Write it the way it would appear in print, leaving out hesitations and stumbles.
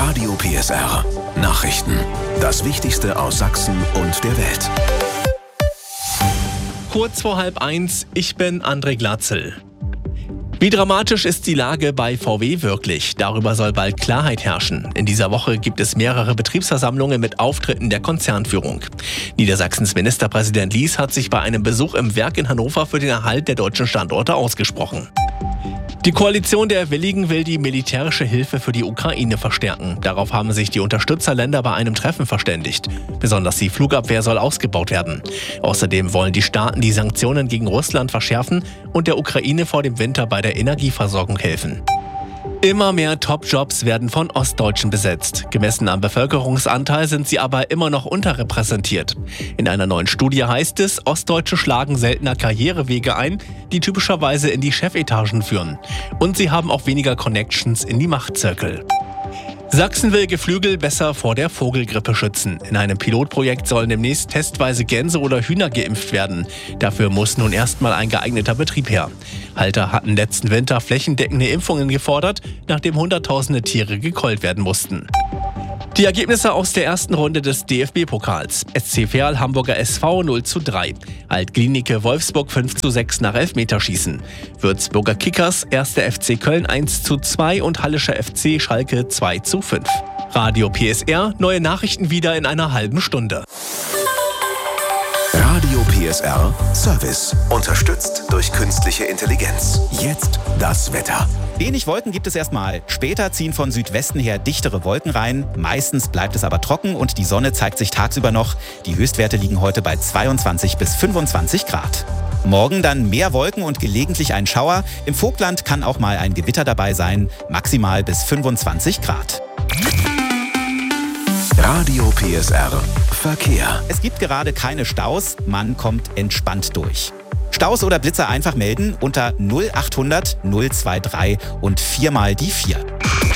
Radio PSR. Nachrichten. Das Wichtigste aus Sachsen und der Welt. Kurz vor 12:30, ich bin André Glatzel. Wie dramatisch ist die Lage bei VW wirklich? Darüber soll bald Klarheit herrschen. In dieser Woche gibt es mehrere Betriebsversammlungen mit Auftritten der Konzernführung. Niedersachsens Ministerpräsident Lies hat sich bei einem Besuch im Werk in Hannover für den Erhalt der deutschen Standorte ausgesprochen. Die Koalition der Willigen will die militärische Hilfe für die Ukraine verstärken. Darauf haben sich die Unterstützerländer bei einem Treffen verständigt. Besonders die Flugabwehr soll ausgebaut werden. Außerdem wollen die Staaten die Sanktionen gegen Russland verschärfen und der Ukraine vor dem Winter bei der Energieversorgung helfen. Immer mehr Top-Jobs werden von Ostdeutschen besetzt. Gemessen am Bevölkerungsanteil sind sie aber immer noch unterrepräsentiert. In einer neuen Studie heißt es, Ostdeutsche schlagen seltener Karrierewege ein, die typischerweise in die Chefetagen führen. Und sie haben auch weniger Connections in die Machtzirkel. Sachsen will Geflügel besser vor der Vogelgrippe schützen. In einem Pilotprojekt sollen demnächst testweise Gänse oder Hühner geimpft werden. Dafür muss nun erstmal ein geeigneter Betrieb her. Halter hatten letzten Winter flächendeckende Impfungen gefordert, nachdem Hunderttausende Tiere gekeult werden mussten. Die Ergebnisse aus der ersten Runde des DFB-Pokals. SC Verl Hamburger SV 0:3. Alt-Glienicke Wolfsburg 5:6 nach Elfmeterschießen. Würzburger Kickers 1. FC Köln 1:2 und Hallischer FC Schalke 2:5. Radio PSR, neue Nachrichten wieder in einer halben Stunde. Radio PSR Service. Unterstützt durch künstliche Intelligenz. Jetzt das Wetter. Wenig Wolken gibt es erstmal. Später ziehen von Südwesten her dichtere Wolken rein. Meistens bleibt es aber trocken und die Sonne zeigt sich tagsüber noch. Die Höchstwerte liegen heute bei 22 bis 25 Grad. Morgen dann mehr Wolken und gelegentlich ein Schauer. Im Vogtland kann auch mal ein Gewitter dabei sein. Maximal bis 25 Grad. Radio PSR Verkehr. Es gibt gerade keine Staus. Man kommt entspannt durch. Staus oder Blitzer einfach melden unter 0800 023 und 4 mal die 4.